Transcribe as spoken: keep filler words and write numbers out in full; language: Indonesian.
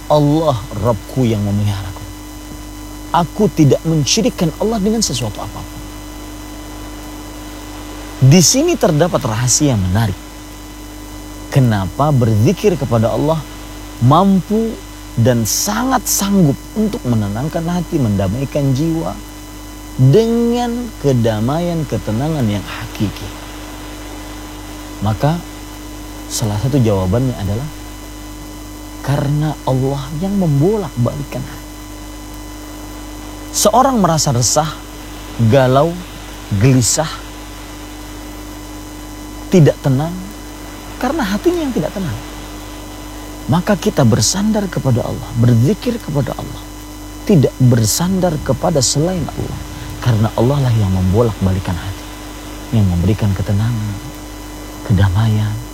Allah Rabbku yang memeliharaku. Aku tidak mensyirikkan Allah dengan sesuatu apapun. Di sini terdapat rahasia yang menarik. Kenapa berzikir kepada Allah mampu dan sangat sanggup untuk menenangkan hati, mendamaikan jiwa dengan kedamaian, ketenangan yang hakiki. Maka salah satu jawabannya adalah karena Allah yang membolak-balikkan hati. Seorang merasa resah, galau, gelisah, tidak tenang karena hatinya yang tidak tenang. Maka kita bersandar kepada Allah, berzikir kepada Allah, tidak bersandar kepada selain Allah, karena Allah lah yang membolak-balikan hati, yang memberikan ketenangan, kedamaian,